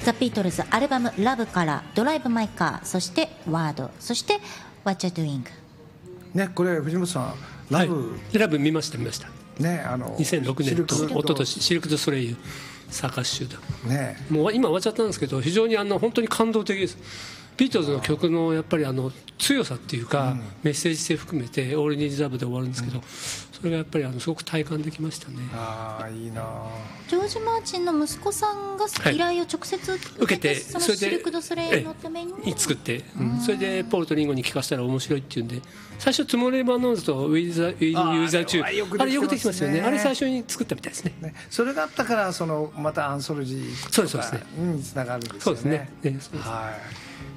ザ・ビートルズアルバムラブからドライブ・マイ・カー、そしてワード、そして What You're Doing ね。これ藤本さんラブ、 はい、ラブ見ましたね。 2006年と一昨年シルク・ドゥ・ソレイユサーカス集団、 ね、 もう今終わっちゃったんですけど、非常に本当に感動的です。ビートルズの曲のやっぱり強さっていうか、メッセージ性含めてオールニーズラブで終わるんですけど、それがやっぱりすごく体感できましたね。 ああ、いいな。 ジョージ・マーチンの息子さんが依頼を直接受けて、そのシルク・ドゥ・ソレイユのために作って、それでポールとリンゴに聞かせたら面白いっていうんで、最初トゥモレーバーノーズとウィザー中、あれよくできますよね。あれ最初に作ったみたいですね。 それがあったからまたアンソロジーとかにつながるんですよね。はい、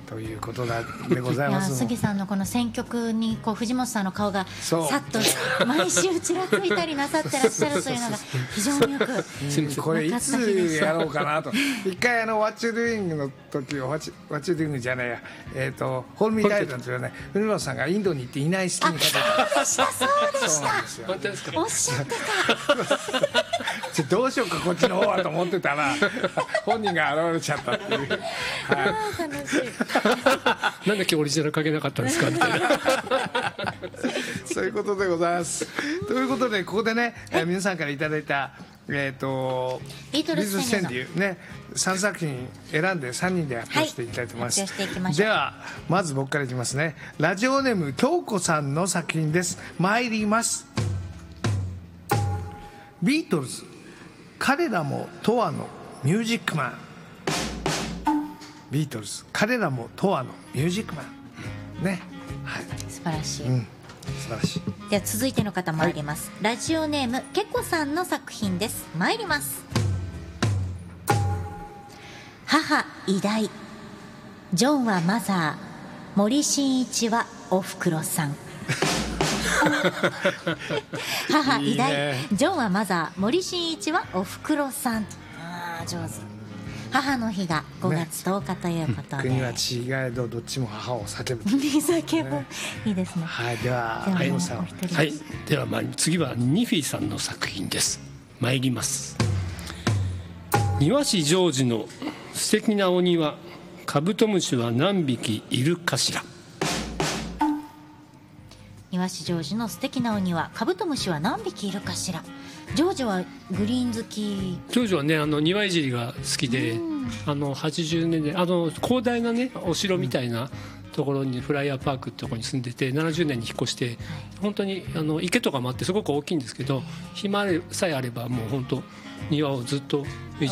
ということでございます。 杉さんのこの選曲に藤本さんの顔がさっと毎週ちらついたりなさってらっしゃるというのが非常によくこれいつやろうかなと。一回What You Doingの時をWhat You Doingじゃないや、ホールミーダイダーというね、藤本さんがインドに行っていない隙にかけて、 そうでした。 本当ですか。 おっしゃってた。どうしようかこっちの方はと思ってたら本人が現れちゃったっていう。 楽しい。 なんで今日オリジナルかけなかったんですかみたいなそういうことでございます。ということでここでね、皆さんからいただいたビートルズ川柳ね、3作品選んで3人で発表していきたいと思います。ではまず僕からいきますね。ラジオネーム京子さんの作品です。参ります。ビートルズ、彼らも永遠のミュージックマン。ビートルズ、彼らも永遠のミュージックマンね。はい、 素晴らしい、 素晴らしい。 では続いての方参ります、ラジオネームけこさんの作品です。参ります。母偉大、ジョンはマザー、森進一はおふくろさん母偉大、ジョンはマザー、森進一はおふくろさん。あー上手。母の日が5月10日ということで、 国は違えどどっちも母を叫ぶ。 叫ぶ、いいですね。 はい、でははいさん、 はい、では次はニフィさんの作品です。参ります。庭師ジョージの素敵なお庭、カブトムシは何匹いるかしら。 庭師ジョージの素敵なお庭、カブトムシは何匹いるかしら。ジョージはグリーン好き。 ジョージはね、庭いじりが好きで、80年代広大なねお城みたいなところに、フライヤーパークってところに住んでて、70年に引っ越して、本当に池とかもあってすごく大きいんですけど、暇さえあればもう本当庭をずっと